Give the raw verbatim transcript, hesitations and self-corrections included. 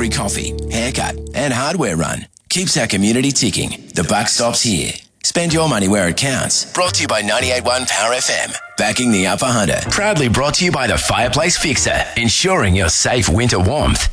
every coffee, haircut and hardware run keeps our community ticking. The buck stops here. Spend your money where it counts. Brought to you by ninety-eight point one Power F M. Backing the Upper Hunter. Proudly brought to you by the Fireplace Fixer. Ensuring your safe winter warmth.